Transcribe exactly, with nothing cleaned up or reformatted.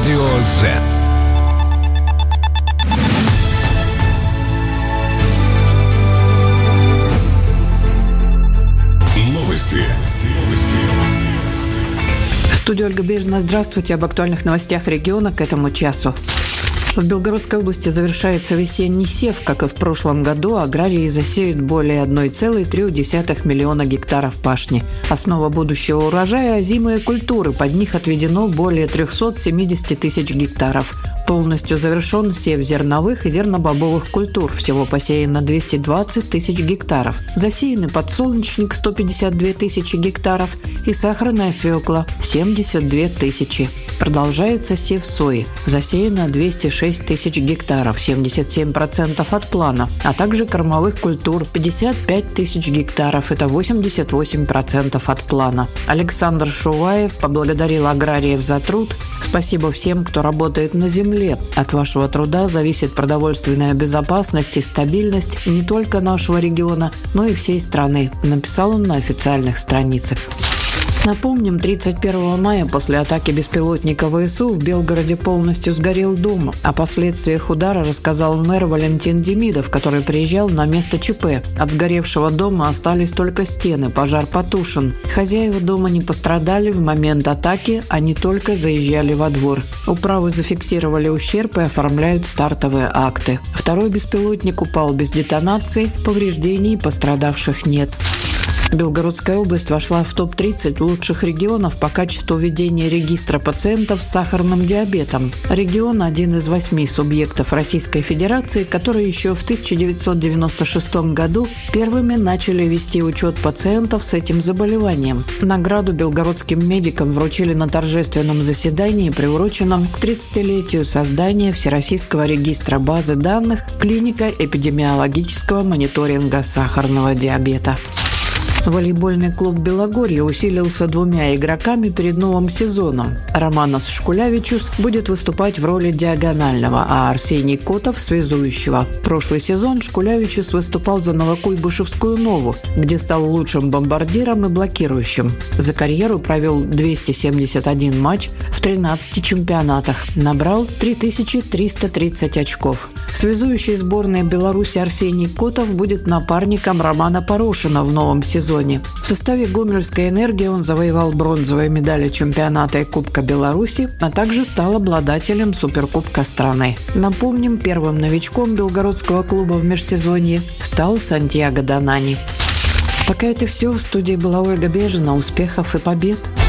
Радио Z. Новости. В студии Ольга Бежина. Здравствуйте. Об актуальных новостях региона к этому часу. В Белгородской области завершается весенний сев. Как и в прошлом году, аграрии засеют более одна целая три десятых миллиона гектаров пашни. Основа будущего урожая – озимые культуры. Под них отведено более триста семьдесят тысяч гектаров. Полностью завершен сев зерновых и зернобобовых культур. Всего посеяно двести двадцать тысяч гектаров. Засеяны подсолнечник – сто пятьдесят две тысячи гектаров и сахарная свекла – семьдесят две тысячи. Продолжается сев сои. Засеяно двести шесть тысяч гектаров, семьдесят семь процентов от плана, а также кормовых культур – пятьдесят пять тысяч гектаров, это восемьдесят восемь процентов от плана. Александр Шуваев поблагодарил аграриев за труд. Спасибо всем, кто работает на земле. От вашего труда зависит продовольственная безопасность и стабильность не только нашего региона, но и всей страны, написал он на официальных страницах. Напомним, тридцать первого мая после атаки беспилотника ВСУ в Белгороде полностью сгорел дом. О последствиях удара рассказал мэр Валентин Демидов, который приезжал на место ЧП. От сгоревшего дома остались только стены, пожар потушен. Хозяева дома не пострадали в момент атаки, они только заезжали во двор. Управы зафиксировали ущерб и оформляют стартовые акты. Второй беспилотник упал без детонации, повреждений пострадавших нет. Белгородская область вошла в топ тридцать лучших регионов по качеству ведения регистра пациентов с сахарным диабетом. Регион – один из восьми субъектов Российской Федерации, которые еще в тысяча девятьсот девяносто шестом году первыми начали вести учет пациентов с этим заболеванием. Награду белгородским медикам вручили на торжественном заседании, приуроченном к тридцатилетию создания Всероссийского регистра базы данных клиника эпидемиологического мониторинга сахарного диабета. Волейбольный клуб «Белогорье» усилился двумя игроками перед новым сезоном. Романос Шкулявичус будет выступать в роли диагонального, а Арсений Котов – связующего. Прошлый сезон Шкулявичус выступал за Новокуйбышевскую Нову, где стал лучшим бомбардиром и блокирующим. За карьеру провел двести семьдесят один матч в тринадцати чемпионатах. Набрал три тысячи триста тридцать очков. Связующий сборной Беларуси Арсений Котов будет напарником Романа Порошина в новом сезоне. В составе Гомельской «Энергии» он завоевал бронзовые медали чемпионата и Кубка Беларуси, а также стал обладателем Суперкубка страны. Напомним, первым новичком белгородского клуба в межсезонье стал Сантьяго Донани. Пока это все. В студии была Ольга Бежина. Успехов и побед!